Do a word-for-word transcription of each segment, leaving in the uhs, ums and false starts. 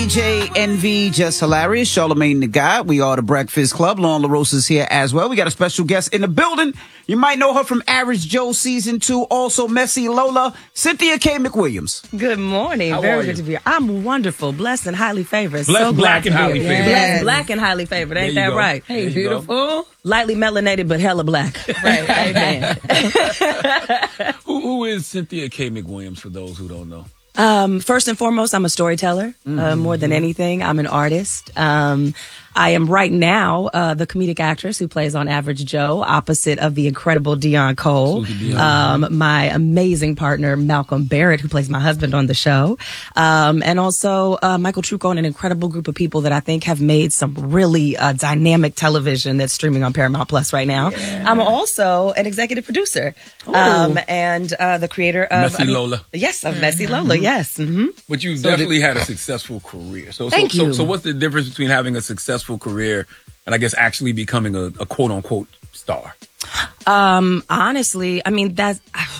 D J Envy, Just Hilarious, Charlamagne the God. We are the Breakfast Club. Lauren LaRosa is here as well. We got a special guest in the building. You might know her from Average Joe Season two. Also, Messy Lola, Cynthia K. McWilliams. Good morning. How Very are good you? to be here. I'm wonderful, blessed, and highly favored. Blessed, so black, glad and to be highly here. favored. Blessed, Yes. black, and highly favored. Ain't There you that go. right? There Hey, you go. beautiful. Lightly melanated, but hella black. Right. Amen. Who, who is Cynthia K. McWilliams, for those who don't know? Um, first and foremost, I'm a storyteller. Mm-hmm. Uh, more than anything, I'm an artist. Um, I am right now uh, the comedic actress who plays on Average Joe, opposite of the incredible Dion Cole. Dion. Um, my amazing partner Malcolm Barrett, who plays my husband on the show, um, and also uh, Michael Trucco and an incredible group of people that I think have made some really uh, dynamic television that's streaming on Paramount Plus right now. Yeah. I'm also an executive producer um, and uh, the creator of Messy Lola. Yes, of Messy Lola. Yes. Mm-hmm. But you definitely had a successful career. So, Thank so, you. So, so what's the difference between having a successful career and I guess actually becoming a, a quote unquote star? Um, honestly, I mean, that's,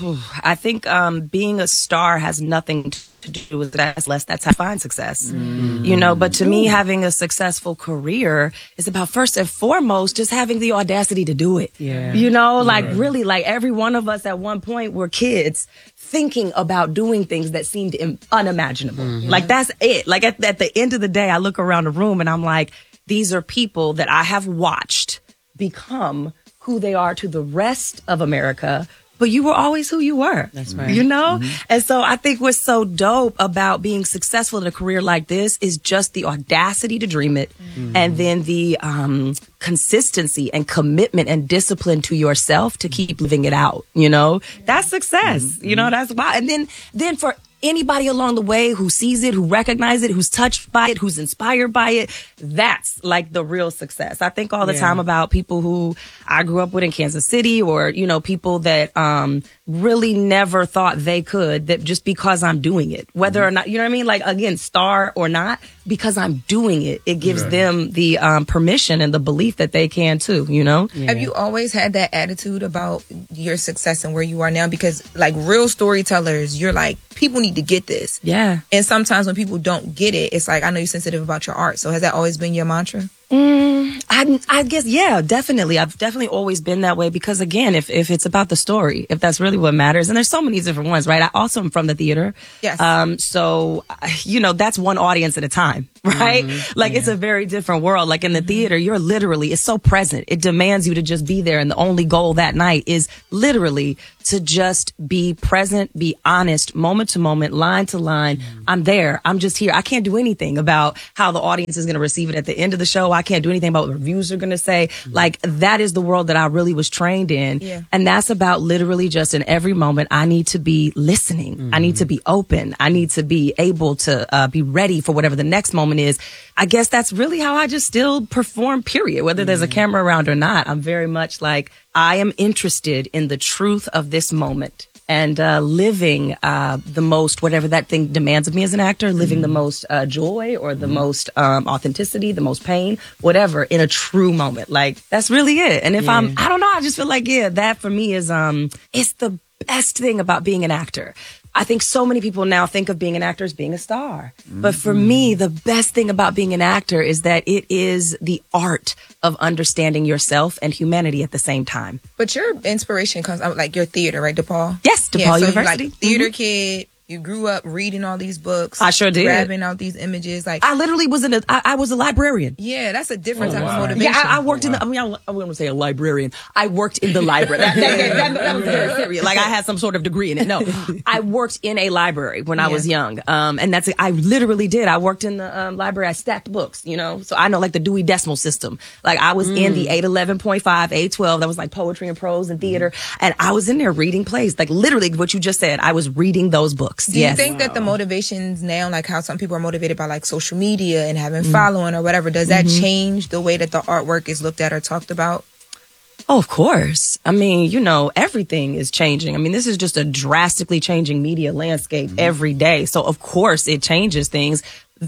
I think, um, being a star has nothing to do with that. Less that's how I find success, mm. you know, but to Ooh. me, having a successful career is about first and foremost, just having the audacity to do it. Yeah. You know, like Yeah. really, like every one of us at one point were kids thinking about doing things that seemed im- unimaginable. Mm-hmm. Like that's it. Like at, at the end of the day, I look around the room and I'm like, these are people that I have watched become who they are to the rest of America, but you were always who you were. That's right. You know? Mm-hmm. And so I think what's so dope about being successful in a career like this is just the audacity to dream it. Mm-hmm. And then the um, consistency and commitment and discipline to yourself to keep living it out. You know? That's success. Mm-hmm. You know, that's why. And then, then for anybody along the way who sees it, who recognizes it, who's touched by it, who's inspired by it, that's like the real success. I think all the Yeah. time about people who I grew up with in Kansas City, or, you know, people that um really never thought they could, that just because I'm doing it, whether or not, you know what I mean? Like, again, star or not, because I'm doing it, it gives Right. them the um permission and the belief that they can too, you know? Yeah. Have you always had that attitude about your success and where you are now? Because like real storytellers, you're like, people need to get this. Yeah. And sometimes when people don't get it, it's like, I know you're sensitive about your art. So has that always been your mantra? Mm, I, I guess, yeah, definitely. I've definitely always been that way because, again, if, if it's about the story, if that's really what matters, and there's so many different ones, right? I also am from the theater. Yes. Um, so, you know, that's one audience at a time, right? Mm-hmm. Like, yeah. It's a very different world. Like, in the mm-hmm. theater, you're literally, it's so present. It demands you to just be there. And the only goal that night is literally to just be present, be honest, moment to moment, line to line. Mm-hmm. I'm there. I'm just here. I can't do anything about how the audience is going to receive it at the end of the show. I can't do anything about what reviews are going to say. Mm-hmm. Like, that is the world that I really was trained in. Yeah. And that's about literally just in every moment, I need to be listening. Mm-hmm. I need to be open. I need to be able to uh, be ready for whatever the next moment is. I guess that's really how I just still perform, period. Whether mm-hmm. there's a camera around or not, I'm very much like, I am interested in the truth of this moment. And uh, living uh, the most, whatever that thing demands of me as an actor, living mm-hmm. the most uh, joy or the mm-hmm. most um, authenticity, the most pain, whatever, in a true moment. Like, that's really it. And if yeah. I'm, I don't know, I just feel like, yeah, that for me is, um, it's the best thing about being an actor. I think so many people now think of being an actor as being a star. Mm-hmm. But for me, the best thing about being an actor is that it is the art of understanding yourself and humanity at the same time. But your inspiration comes out like your theater, right, DePaul? Yes, DePaul yeah, so University. You like theater mm-hmm. kid. You grew up reading all these books. I sure did. Grabbing out these images. Like I literally was in a, I, I was a librarian. Yeah, that's a different oh, type wow. of motivation. Yeah, I, I worked oh, wow. in the, I mean, I, I wouldn't say a librarian. I worked in the library. That, that, that, that, that was very serious. Like I had some sort of degree in it. No, I worked in a library when I was young. Um, and that's, I literally did. I worked in the um, library. I stacked books, you know, so I know like the Dewey Decimal System. Like I was mm. in the eight eleven point five, eight twelve. That was like poetry and prose and theater. Mm. And I was in there reading plays. Like literally what you just said. I was reading those books. Do yes. you think wow. that the motivations now, like how some people are motivated by like social media and having mm. following or whatever, does that mm-hmm. change the way that the artwork is looked at or talked about? Oh, of course. I mean, you know, everything is changing. I mean, this is just a drastically changing media landscape mm-hmm. every day. So, of course, it changes things.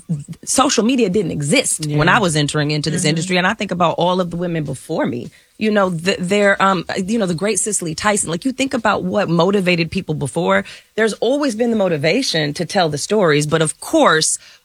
Social media didn't exist yeah. when I was entering into this mm-hmm. industry. And I think about all of the women before me. You know, the, they're, um, you know, the great Cicely Tyson. Like, you think about what motivated people before. There's always been the motivation to tell the stories. But of course,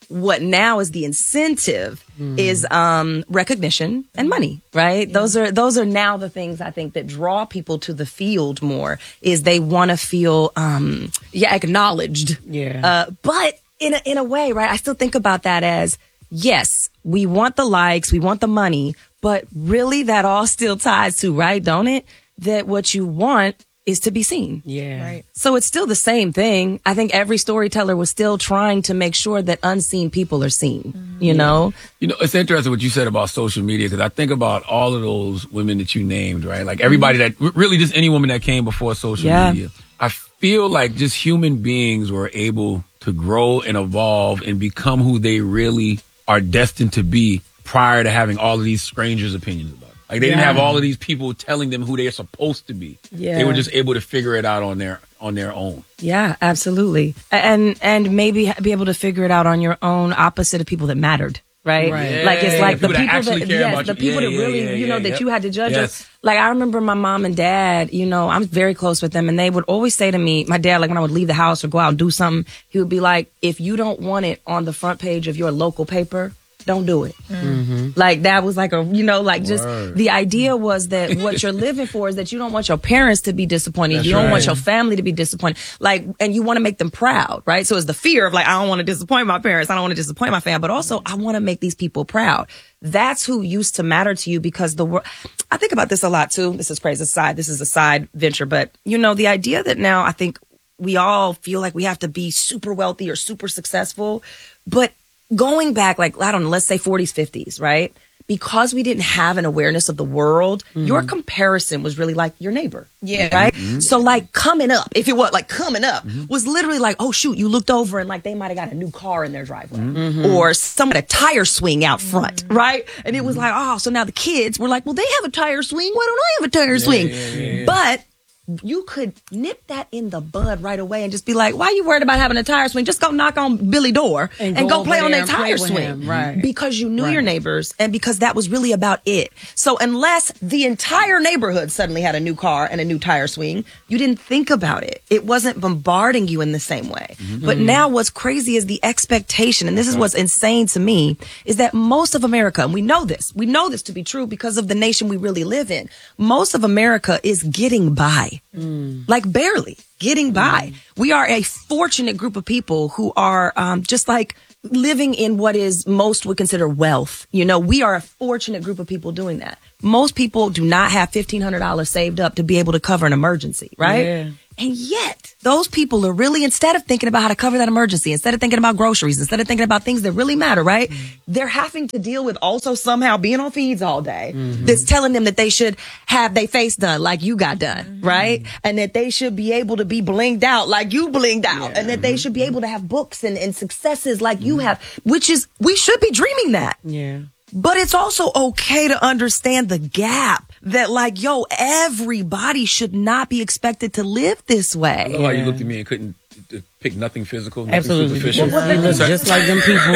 what now is the incentive mm. is um, recognition and money, right? Yeah. Those are those are now the things I think that draw people to the field more. Is they want to feel um, yeah acknowledged. Yeah. Uh, but in a, in a way, right? I still think about that as yes, we want the likes, we want the money, but really that all still ties to, right? Don't it? That what you want is to be seen. Yeah. Right. So it's still the same thing. I think every storyteller was still trying to make sure that unseen people are seen, mm-hmm. you know? You know, it's interesting what you said about social media, because I think about all of those women that you named, right? Like everybody mm-hmm. that, really just any woman that came before social yeah. media. I feel like just human beings were able to grow and evolve and become who they really are destined to be prior to having all of these strangers' opinions about it. Like they yeah. didn't have all of these people telling them who they're supposed to be. Yeah. They were just able to figure it out on their on their own. Yeah, absolutely. And and maybe be able to figure it out on your own, opposite of people that mattered. Right? right. Yeah, like it's like the the people people that, that, care yes, about the you. people yeah, that really, yeah, yeah, you know, yeah, that yep. you had to judge. Yes. Them. Like I remember my mom and dad, you know, I'm very close with them, and they would always say to me, my dad, like when I would leave the house or go out and do something, he would be like, if you don't want it on the front page of your local paper, don't do it. Mm-hmm. Like that was like a, you know, like just Word. The idea was that what you're living for is that you don't want your parents to be disappointed. That's you don't right. want your family to be disappointed. Like, and you want to make them proud, right? So it's the fear of like, I don't want to disappoint my parents. I don't want to disappoint my family, but also I want to make these people proud. That's who used to matter to you, because the world, I think about this a lot too. This is crazy aside. This is a side venture, but you know, the idea that now I think we all feel like we have to be super wealthy or super successful, but going back, like, I don't know, let's say forties, fifties, right? Because we didn't have an awareness of the world, mm-hmm. your comparison was really like your neighbor. Yeah. Right? Mm-hmm. So like coming up, if it was like coming up, mm-hmm. was literally like, oh shoot, you looked over and like they might have got a new car in their driveway. Mm-hmm. Or some had a tire swing out front, Mm-hmm. right? And it was like, oh, so now the kids were like, well, they have a tire swing. Why don't I have a tire Yeah, swing? yeah, yeah, yeah. But you could nip that in the bud right away and just be like, why are you worried about having a tire swing? Just go knock on Billy door and, and go, go play on that tire swing. Him. Right. Because you knew right. your neighbors and because that was really about it. So unless the entire neighborhood suddenly had a new car and a new tire swing, you didn't think about it. It wasn't bombarding you in the same way. Mm-hmm. But now what's crazy is the expectation, and this is what's insane to me, is that most of America, and we know this, we know this to be true because of the nation we really live in, most of America is getting by. Mm. Like barely getting by. Mm. We are a fortunate group of people who are um, just like living in what is most would consider wealth. You know, we are a fortunate group of people doing that. Most people do not have fifteen hundred dollars saved up to be able to cover an emergency, right? Yeah. And yet, those people are really, instead of thinking about how to cover that emergency, instead of thinking about groceries, instead of thinking about things that really matter, right? Mm-hmm. They're having to deal with also somehow being on feeds all day. Mm-hmm. That's telling them that they should have their face done like you got done, mm-hmm. right? And that they should be able to be blinged out like you blinged out. Yeah. And that they should be able to have books and, and successes like mm-hmm. you have, which is, we should be dreaming that. Yeah. But it's also okay to understand the gap that like, yo, everybody should not be expected to live this way. I love how you looked at me and couldn't uh, pick nothing physical, nothing Absolutely. superficial. You look just like them people.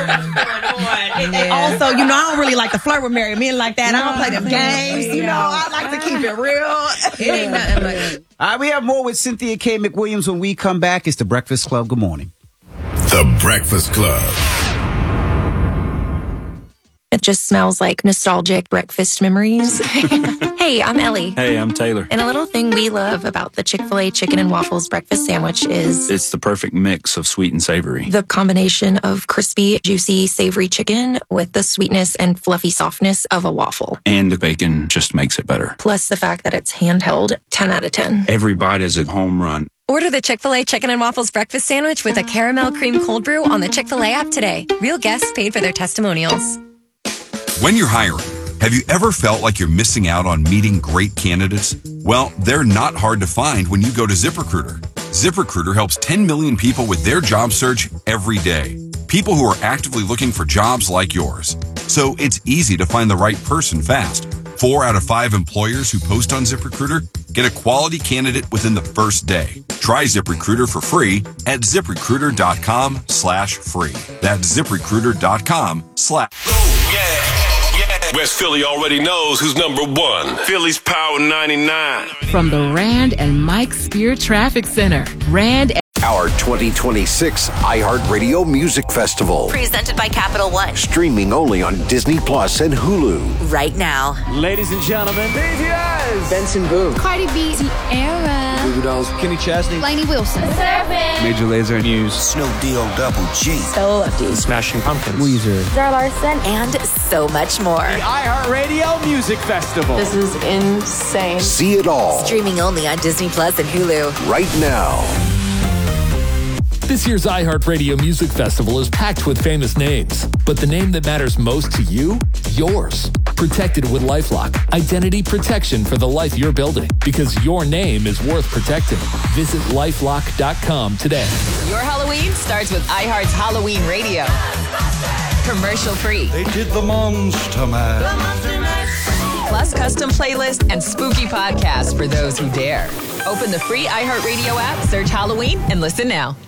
And, and also, you know, I don't really like to flirt with married men like that. I don't play them games. You know, I like to keep it real. It ain't nothing like All right, we have more with Cynthia K. McWilliams when we come back. It's The Breakfast Club. Good morning. The Breakfast Club. It just smells like nostalgic breakfast memories. Hey, I'm Ellie. Hey, I'm Taylor. And a little thing we love about the Chick-fil-A chicken and waffles breakfast sandwich is It's the perfect mix of sweet and savory. the combination of crispy, juicy, savory chicken with the sweetness and fluffy softness of a waffle. And the bacon just makes it better. Plus the fact that it's handheld, ten out of ten. Every bite is a home run. Order the Chick-fil-A Chicken and Waffles Breakfast Sandwich with a caramel cream cold brew on the Chick-fil-A app today. Real guests paid for their testimonials. When you're hiring, have you ever felt like you're missing out on meeting great candidates? Well, they're not hard to find when you go to ZipRecruiter. ZipRecruiter helps ten million people with their job search every day. People who are actively looking for jobs like yours. So it's easy to find the right person fast. Four out of five employers who post on ZipRecruiter get a quality candidate within the first day. Try ZipRecruiter for free at ZipRecruiter.com slash free. That's ZipRecruiter.com slash Yeah, yeah. West Philly already knows who's number one. Philly's Power ninety-nine. From the Rand and Mike Spear Traffic Center, Rand our twenty twenty-six iHeartRadio Music Festival. Presented by Capital One. Streaming only on Disney Plus and Hulu. Right now. Ladies and gentlemen, B T S. Benson Boone. Cardi B. Sierra. Goo Goo Dolls. Kenny Chesney. Lainey Wilson. Surfing. Major Lazer. News. Snoop D-O Double G. Stella Lefty. Smashing Pumpkins. Weezer. Zara Larson. And so much more. The iHeartRadio Music Festival. This is insane. See it all. Streaming only on Disney Plus and Hulu. Right now. This year's iHeartRadio Music Festival is packed with famous names, but the name that matters most to you? Yours. Protected with LifeLock. Identity protection for the life you're building, because your name is worth protecting. Visit lifelock dot com today. Your Halloween starts with iHeart's Halloween Radio. Commercial free. They did the Monster Mash. Plus custom playlist and spooky podcasts for those who dare. Open the free iHeartRadio app, search Halloween, and listen now.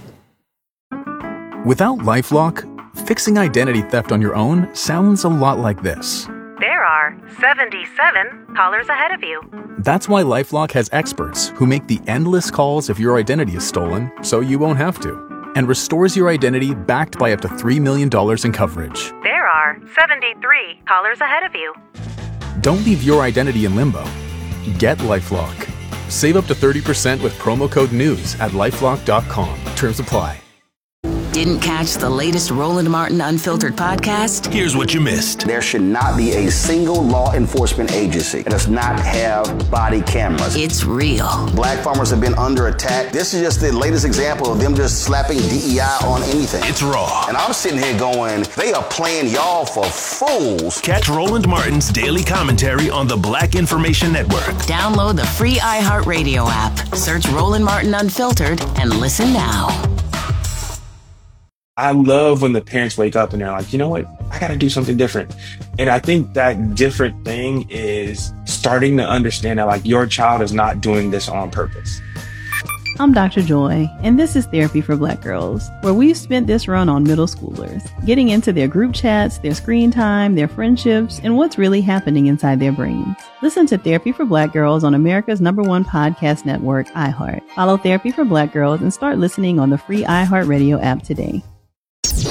Without LifeLock, fixing identity theft on your own sounds a lot like this. There are seventy-seven callers ahead of you. That's why LifeLock has experts who make the endless calls if your identity is stolen, so you won't have to, and restores your identity backed by up to three million dollars in coverage. There are seventy-three callers ahead of you. Don't leave your identity in limbo. Get LifeLock. Save up to thirty percent with promo code NEWS at lifelock dot com. Terms apply. Didn't catch the latest Roland Martin Unfiltered podcast? Here's what you missed. There should not be a single law enforcement agency that does not have body cameras. It's real. Black farmers have been under attack. This is just the latest example of them just slapping D E I on anything. It's raw. And I'm sitting here going, they are playing y'all for fools. Catch Roland Martin's daily commentary on the Black Information Network. Download the free iHeartRadio app. Search Roland Martin Unfiltered and listen now. I love when the parents wake up and they're like, you know what? I got to do something different. And I think that different thing is starting to understand that like your child is not doing this on purpose. I'm Doctor Joy, and this is Therapy for Black Girls, where we've spent this run on middle schoolers, getting into their group chats, their screen time, their friendships, and what's really happening inside their brains. Listen to Therapy for Black Girls on America's number one podcast network, iHeart. Follow Therapy for Black Girls and start listening on the free iHeartRadio app today.